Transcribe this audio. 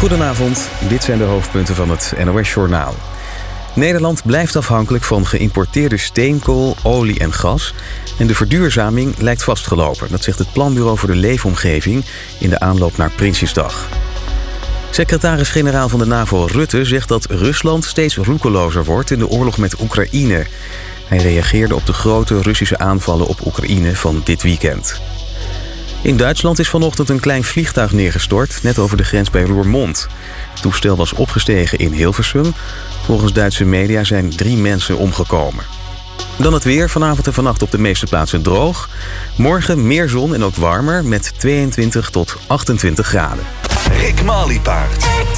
Goedenavond, dit zijn de hoofdpunten van het NOS-journaal. Nederland blijft afhankelijk van geïmporteerde steenkool, olie en gas. En de verduurzaming lijkt vastgelopen. Dat zegt het Planbureau voor de Leefomgeving in de aanloop naar Prinsjesdag. Secretaris-generaal van de NAVO Rutte zegt dat Rusland steeds roekelozer wordt in de oorlog met Oekraïne. Hij reageerde op de grote Russische aanvallen op Oekraïne van dit weekend. In Duitsland is vanochtend een klein vliegtuig neergestort, net over de grens bij Roermond. Het toestel was opgestegen in Hilversum. Volgens Duitse media zijn 3 mensen omgekomen. Dan het weer, vanavond en vannacht op de meeste plaatsen droog. Morgen meer zon en ook warmer met 22 tot 28 graden. Rick Maliepaard.